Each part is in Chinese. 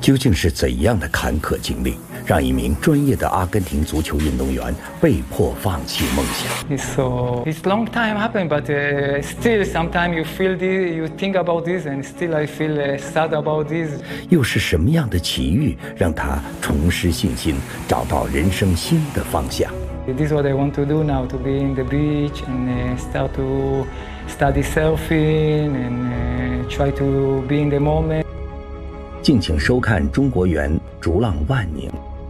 究竟是怎样的坎坷经历，让一名专业的阿根廷足球运动员被迫放弃梦想？ It's long time happened, but still sometimes you feel this, you think about this, and still I feel sad about this. 又是什么样的奇遇让他重拾信心，找到人生新的方向？ This is what I want to do now, to be in the beach and start to study surfing and try to be in the moment. 敬请收看中国圆逐浪万宁。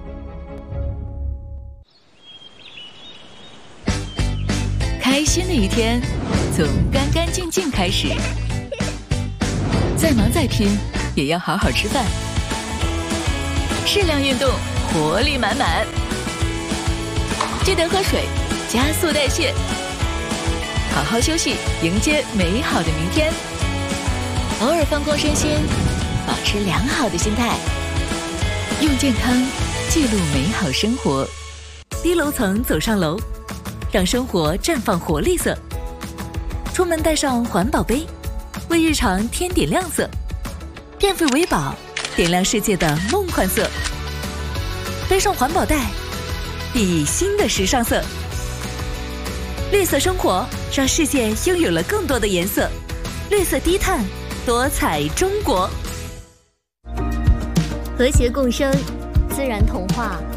开心的一天从干干净净开始，再忙再拼也要好好吃饭，适量运动，活力满满。记得喝水，加速代谢，好好休息，迎接美好的明天。偶尔放空身心，保持良好的心态，用健康记录美好生活。低楼层走上楼，让生活绽放活力色。出门带上环保杯，为日常添点亮色。变废为宝，点亮世界的梦幻色。背上环保袋，熠熠新的时尚色。绿色生活，让世界拥有了更多的颜色。绿色低碳，多彩中国。 和谐共生，自然童话。